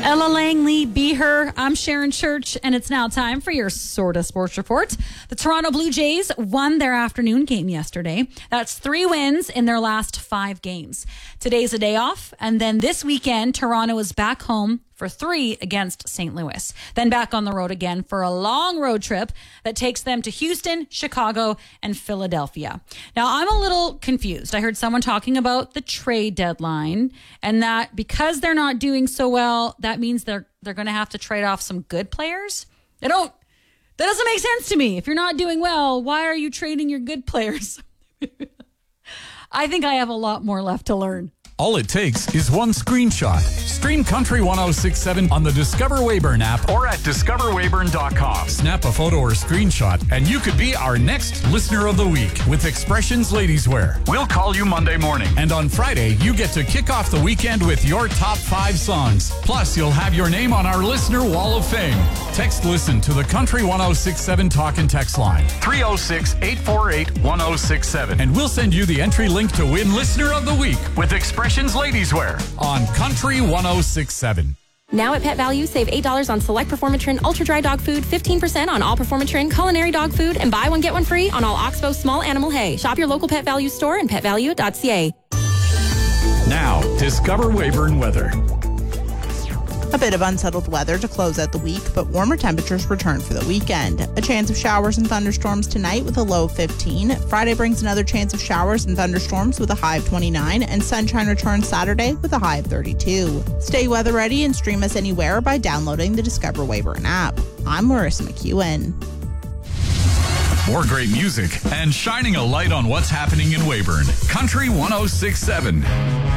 Ella Langley, Be Her. I'm Sharon Church, and it's now time for your Sorta Sports Report. The Toronto Blue Jays won their afternoon game yesterday. That's 3 wins in their last 5 games. Today's a day off, and then this weekend, Toronto is back home for 3 against St. Louis. Then back on the road again for a long road trip that takes them to Houston, Chicago, and Philadelphia. Now, I'm a little confused. I heard someone talking about the trade deadline and that because they're not doing so well, that means they're going to have to trade off some good players. That doesn't make sense to me. If you're not doing well, why are you trading your good players? I think I have a lot more left to learn. All it takes is one screenshot. Stream Country 106.7 on the Discover Weyburn app or at discoverweyburn.com. Snap a photo or screenshot, and you could be our next Listener of the Week with Expressions Ladies Wear. We'll call you Monday morning. And on Friday, you get to kick off the weekend with your top 5 songs. Plus, you'll have your name on our Listener Wall of Fame. Text Listen to the Country 106.7 talk and text line. 306-848-1067. And we'll send you the entry link to win Listener of the Week with Expressions Ladies Wear on Country 106.7. Now at Pet Value, save $8 on select Performatrin Ultra Dry Dog Food, 15% on all Performatrin Culinary Dog Food, and buy one, get one free on all Oxbow Small Animal Hay. Shop your local Pet Value store and petvalue.ca. Now, Discover Weyburn weather. A bit of unsettled weather to close out the week, but warmer temperatures return for the weekend. A chance of showers and thunderstorms tonight with a low of 15. Friday brings another chance of showers and thunderstorms with a high of 29, and sunshine returns Saturday with a high of 32. Stay weather ready and stream us anywhere by downloading the Discover Weyburn app. I'm Marissa McEwen. More great music and shining a light on what's happening in Weyburn. Country 106.7.